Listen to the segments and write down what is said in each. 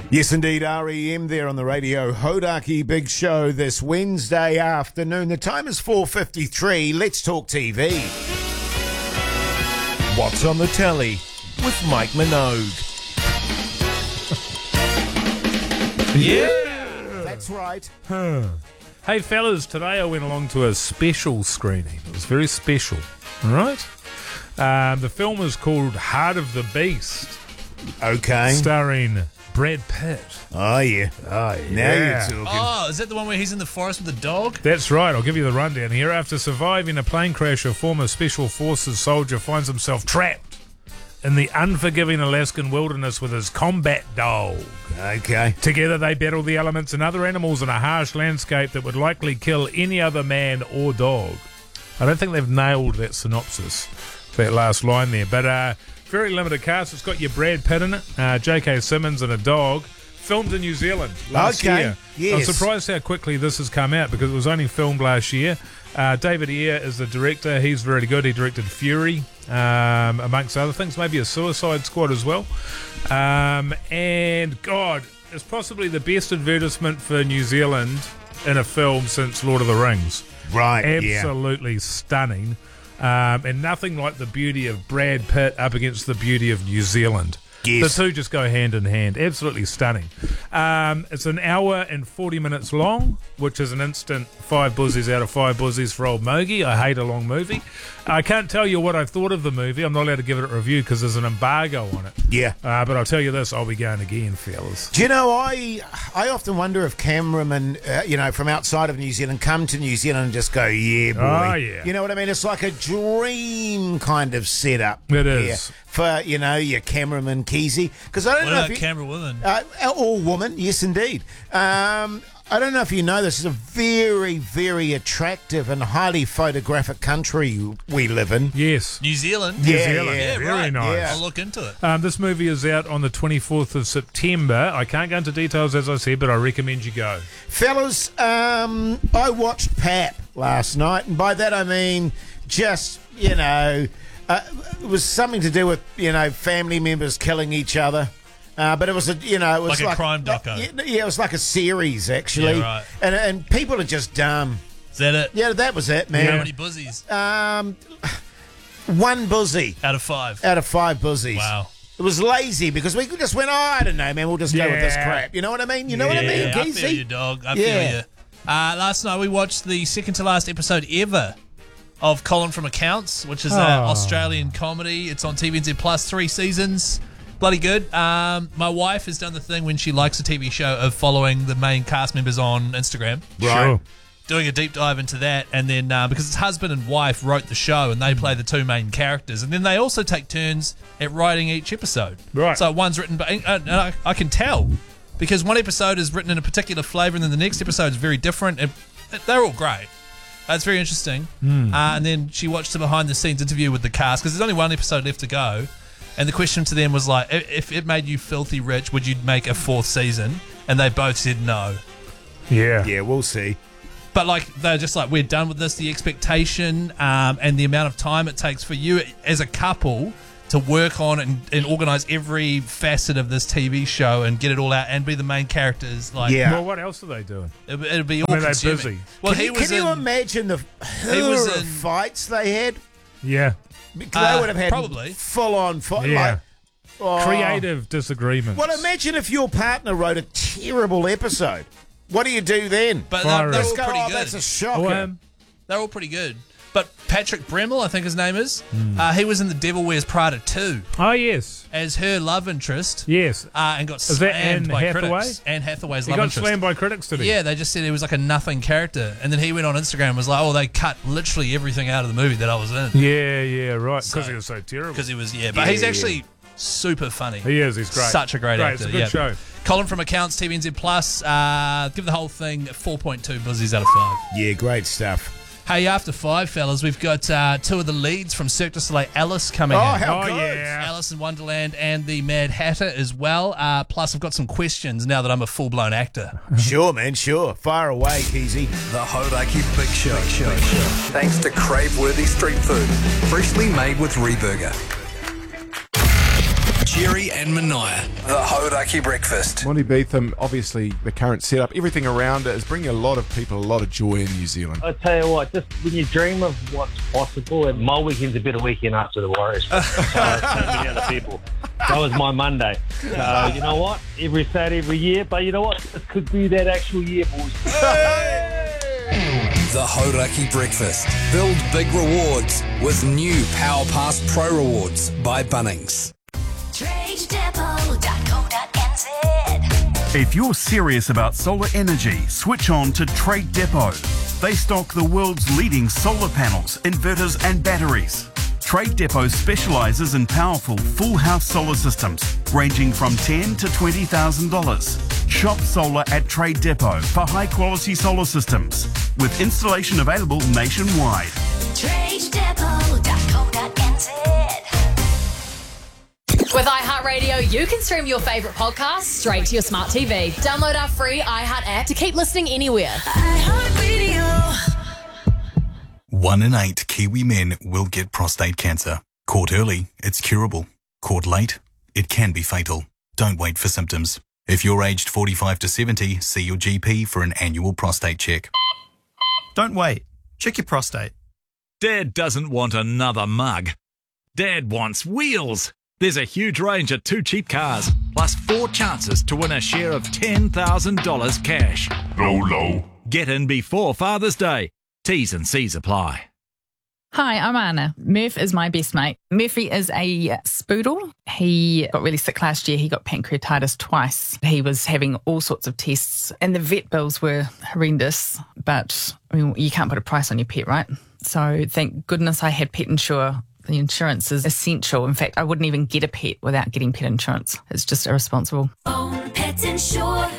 Yes, indeed, REM there on the radio. Hodaki Big Show this Wednesday afternoon. The time is 4:53. Let's talk TV. What's on the telly with Mike Minogue? Yeah! That's right. Hey, fellas, today I went along to a special screening. It was very special, all right? The film is called Heart of the Beast, Okay. starring Brad Pitt. Oh, yeah. Oh, yeah. Now you're talking. Oh, is that the one where he's in the forest with the dog? That's right. I'll give you the rundown here. After surviving a plane crash, a former Special Forces soldier finds himself trapped in the unforgiving Alaskan wilderness with his combat dog. Okay. Together they battle the elements and other animals in a harsh landscape that would likely kill any other man or dog. I don't think they've nailed that synopsis, that last line there. But very limited cast. It's got your Brad Pitt in it, J.K. Simmons and a dog. Filmed in New Zealand last year. Yes. I'm surprised how quickly this has come out because it was only filmed last year. David Ayer is the director. He's very good. He directed Fury, amongst other things, maybe a Suicide Squad as well. And God, it's possibly the best advertisement for New Zealand in a film since Lord of the Rings. Right, Absolutely stunning. And nothing like the beauty of Brad Pitt up against the beauty of New Zealand. Yes. The two just go hand in hand. Absolutely stunning. It's an hour and 40 minutes long, which is an instant 5 buzzies out of 5 buzzies for old Mogi. I hate a long movie. I can't tell you what I thought of the movie. I'm not allowed to give it a review because there's an embargo on it. Yeah. But I'll tell you this, I'll be going again, fellas. Do you know, I often wonder if cameramen, from outside of New Zealand come to New Zealand and just go, yeah, boy. Oh, yeah. You know what I mean? It's like a dream kind of setup. It is. Here for, your cameraman, Keezy. Because I don't What know about if camera women? or woman, yes, indeed. I don't know if you know this is a very, very attractive and highly photographic country we live in. Yes. New Zealand? Yeah, Zealand. Yeah, Very right. nice. Yeah. I'll look into it. This movie is out on the 24th of September. I can't go into details, as I said, but I recommend you go. Fellas, I watched Pap last night, and by that I mean just, it was something to do with, family members killing each other. But it was it was Like a crime doco. Yeah, it was like a series actually. Yeah, right. And people are just dumb. Is that it? Yeah, that was it, man. How many buzzies? 1 buzzy Out of 5. out of 5 buzzies. Wow. It was lazy because we just went, I don't know, man, we'll just go with this Yeah. crap. You know what I mean? You know what I mean, Yeah, I feel Geezy? you, dog. I Yeah. feel you. Last night we watched the second to last episode ever of Colin from Accounts, which is an Australian comedy. It's on TVNZ Plus, 3 seasons. Bloody good. My wife has done the thing when she likes a TV show of following the main cast members on Instagram. Right. Sure. Doing a deep dive into that, and then because it's husband and wife wrote the show and they play the 2 main characters, and then they also take turns at writing each episode. Right. So one's written, and I can tell because one episode is written in a particular flavour, and then the next episode is very different. And they're all great. That's very interesting. And then she watched a behind the scenes interview with the cast because there's only 1 episode left to go. And the question to them was like, if it made you filthy rich, would you make a 4th season? And they both said no. Yeah. Yeah, we'll see. But like they're just like, we're done with this. The expectation and the amount of time it takes for you as a couple to work on and organise every facet of this TV show and get it all out and be the main characters. Like, Yeah. Well, what else are they doing? it'd be all I mean, they're consuming. busy. Well, Can you imagine the was horror in- fights they had? Yeah. Because they would have had probably. full-on fight. Yeah. Like, oh. Creative disagreements. Well, imagine if your partner wrote a terrible episode. What do you do then? But Fire they're it. all Go, pretty oh, good. that's a shocker. Well, They're all pretty good. But Patrick Bremmel, I think his name is, he was in The Devil Wears Prada 2 oh, yes. as her love interest. Yes. And got Is that slammed Anne by Hathaway? critics. Anne Hathaway's He love got interest. slammed by critics today. Yeah, they just said he was like a nothing character. And then he went on Instagram and was like, oh, they cut literally everything out of the movie that I was in. Yeah, right. Because he was so terrible. Because he was, but he's actually super funny. He is. He's great. Such a great actor. It's a good show. Colin from Accounts, TVNZ Plus. Give the whole thing 4.2 buzzies out of 5. Yeah, great stuff. Hey, after 5, fellas, we've got 2 of the leads from Cirque du Soleil, Alice, coming Oh, in. how Oh, good. yeah. Alice in Wonderland and the Mad Hatter as well. Plus, I've got some questions now that I'm a full-blown actor. Sure, man, sure. Fire away, Keezy. The Hodaki Big Show. Thanks to Crave-worthy street food. Freshly made with Reburger. Jerry and Mania. The Hodaki Breakfast. Monty Beetham, obviously the current setup, everything around it is bringing a lot of people a lot of joy in New Zealand. I tell you what, just when you dream of what's possible, and my weekend's a better weekend after the Warriors. So many other people. That was my Monday. So you know what? Every Saturday, every year. But you know what? This could be that actual year, boys. The Hodaki Breakfast. Build big rewards with new Power Pass Pro Rewards by Bunnings. TradeDepot.co.nz. If you're serious about solar energy, switch on to Trade Depot. They stock the world's leading solar panels, inverters and batteries. Trade Depot specialises in powerful full house solar systems ranging from $10,000 to $20,000. Shop solar at Trade Depot for high quality solar systems with installation available nationwide. TradeDepot.co.nz. With iHeartRadio, you can stream your favourite podcasts straight to your smart TV. Download our free iHeart app to keep listening anywhere. iHeartRadio. 1 in 8 Kiwi men will get prostate cancer. Caught early, it's curable. Caught late, it can be fatal. Don't wait for symptoms. If you're aged 45 to 70, see your GP for an annual prostate check. Don't wait. Check your prostate. Dad doesn't want another mug. Dad wants wheels. There's a huge range of 2 cheap cars, plus 4 chances to win a share of $10,000 cash. Low. Get in before Father's Day. T's and C's apply. Hi, I'm Anna. Murph is my best mate. Murphy is a spoodle. He got really sick last year. He got pancreatitis twice. He was having all sorts of tests and the vet bills were horrendous. But, I mean, you can't put a price on your pet, right? So thank goodness I had Pet Insure. The insurance is essential. In fact, I wouldn't even get a pet without getting pet insurance. It's just irresponsible. Phone Pet Insure.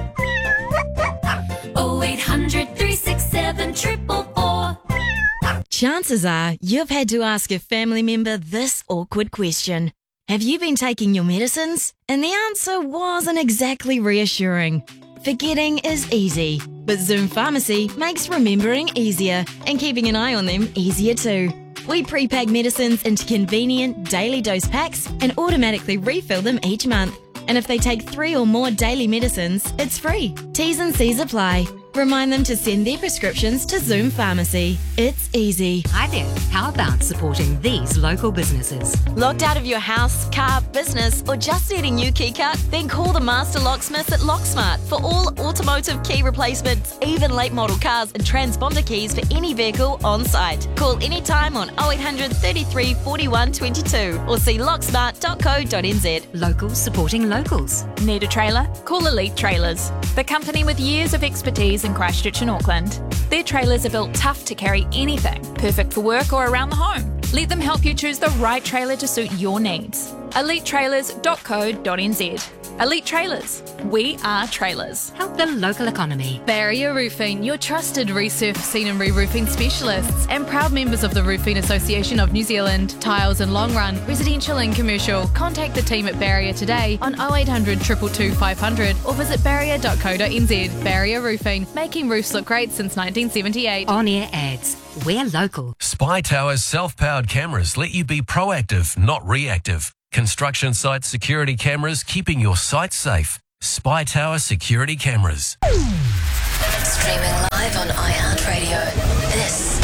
0800 367 444. Chances are you've had to ask a family member this awkward question. Have you been taking your medicines? And the answer wasn't exactly reassuring. Forgetting is easy, but Zoom Pharmacy makes remembering easier and keeping an eye on them easier too. We pre-pack medicines into convenient daily dose packs and automatically refill them each month. And if they take 3 or more daily medicines, it's free. T's and C's apply. Remind them to send their prescriptions to Zoom Pharmacy. It's easy. Hi there. How about supporting these local businesses? Locked out of your house, car, business, or just need a new key cut? Then call the Master Locksmith at Locksmart for all automotive key replacements, even late model cars and transponder keys for any vehicle on site. Call anytime on 0800 33 41 22 or see locksmart.co.nz. Locals supporting locals. Need a trailer? Call Elite Trailers, the company with years of expertise in Christchurch and Auckland. Their trailers are built tough to carry anything, perfect for work or around the home. Let them help you choose the right trailer to suit your needs. EliteTrailers.co.nz. Elite Trailers. We are trailers. Help the local economy. Barrier Roofing, your trusted resurfacing and re-roofing specialists and proud members of the Roofing Association of New Zealand. Tiles and long run, residential and commercial. Contact the team at Barrier today on 0800 222 500 or visit barrier.co.nz. Barrier Roofing, making roofs look great since 1978. On-air ads. We're local. Spy Tower's self-powered cameras let you be proactive, not reactive. Construction site security cameras keeping your site safe. Spy Tower Security Cameras. Streaming live on iHeartRadio. This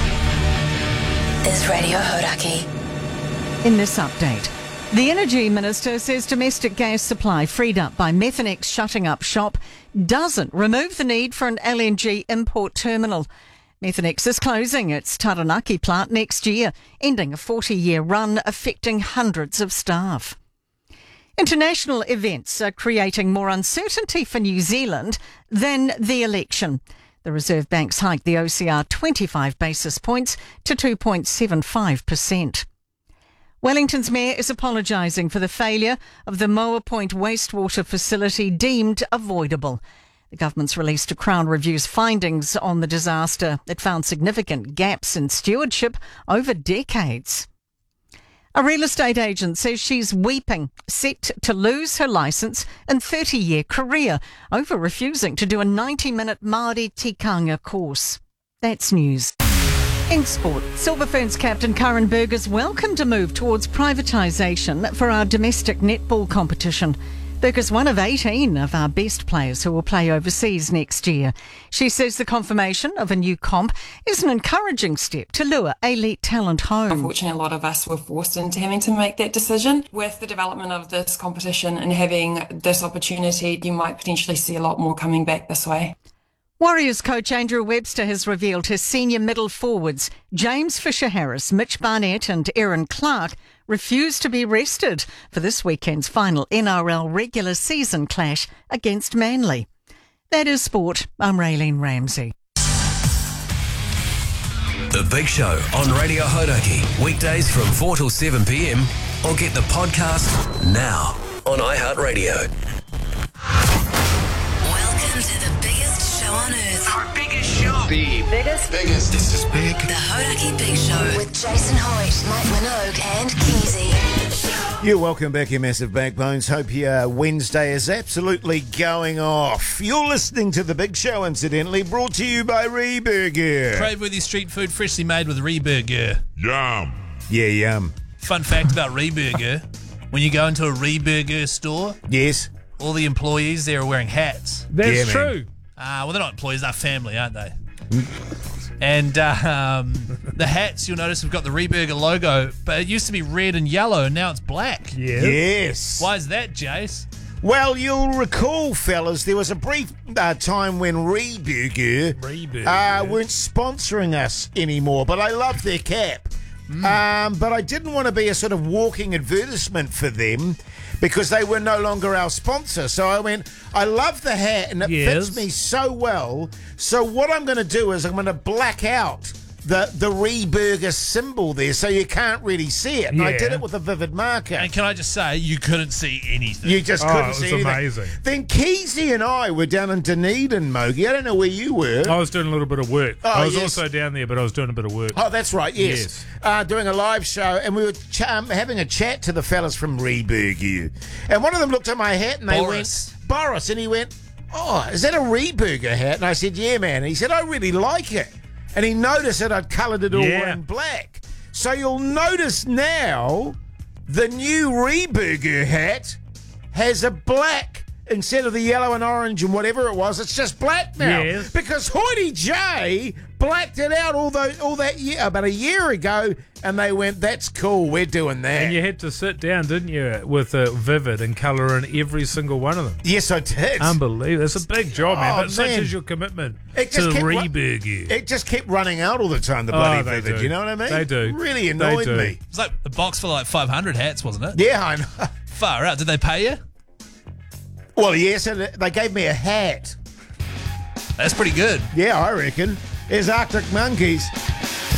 is Radio Hodaki. In this update, the Energy Minister says domestic gas supply freed up by Methanex shutting up shop doesn't remove the need for an LNG import terminal. Methanex is closing its Taranaki plant next year, ending a 40-year run affecting hundreds of staff. International events are creating more uncertainty for New Zealand than the election. The Reserve Bank's hiked the OCR 25 basis points to 2.75%. Wellington's mayor is apologising for the failure of the Moa Point wastewater facility deemed avoidable. The government's released a Crown Review's findings on the disaster. It found significant gaps in stewardship over decades. A real estate agent says she's weeping, set to lose her licence and 30-year career over refusing to do a 90-minute Māori tikanga course. That's news. In sport, Silver Ferns captain Karen Burgess welcomed a move towards privatisation for our domestic netball competition. Burgess, one of 18 of our best players who will play overseas next year. She says the confirmation of a new comp is an encouraging step to lure elite talent home. Unfortunately, a lot of us were forced into having to make that decision. With the development of this competition and having this opportunity, you might potentially see a lot more coming back this way. Warriors coach Andrew Webster has revealed his senior middle forwards, James Fisher-Harris, Mitch Barnett and Aaron Clark, refused to be rested for this weekend's final NRL regular season clash against Manly. That is sport. I'm Raylene Ramsey. The Big Show on Radio Hauraki, weekdays from 4 till 7 p.m. or get the podcast now on iHeartRadio. Welcome to the biggest show on earth. Our biggest show. The biggest. This is big. The Hauraki Big Show with Jason Hoyt, Mike Minogue and Keezy. You're welcome back, you massive backbones. Hope your Wednesday is absolutely going off. You're listening to The Big Show, incidentally, brought to you by Reburger. Craveworthy street food freshly made with Reburger. Yum. Yeah, yum. Fun fact about Reburger, when you go into a Reburger store, yes, all the employees there are wearing hats. That's true. Well, they're not employees, they're family, aren't they? And the hats, you'll notice, have got the Reburger logo, but it used to be red and yellow, and now it's black. Yes. Why is that, Jace? Well, you'll recall, fellas, there was a brief time when Reburger weren't sponsoring us anymore, but I love their cap. But I didn't want to be a sort of walking advertisement for them because they were no longer our sponsor. So I went, I love the hat and it fits me so well. So what I'm going to do is I'm going to black out the Reburger symbol there so you can't really see it. And I did it with a vivid marker. And can I just say, you couldn't see anything. You just couldn't see anything. Amazing. Then Keezy and I were down in Dunedin, Mogi. I don't know where you were. I was doing a little bit of work. Oh, I was yes. also down there, but I was doing a bit of work. Oh, that's right, yes. Doing a live show, and we were having a chat to the fellas from Reburger. And one of them looked at my hat, and they went, Boris, and he went, oh, is that a Reburger hat? And I said, yeah, man. And he said, I really like it. And he noticed that I'd coloured it all in black. So you'll notice now the new Reburger hat has a black instead of the yellow and orange and whatever it was. It's just black now. Yes. Because Hoity J blacked it out all that year, about a year ago, and they went, that's cool, we're doing that. And you had to sit down, didn't you, with a Vivid and colour in every single one of them. Yes, I did. Unbelievable. It's a big job, man. Oh, But such man. is your commitment It to just kept Reburger. It just kept running out all the time, the bloody they Vivid, do. you know what I mean? They do. Really annoyed They do. me. It's like a box for like 500 hats, wasn't it? Yeah, I know. Far out. Did they pay you? Well, yes, and they gave me a hat. That's pretty good. Yeah, I reckon. There's Arctic Monkeys.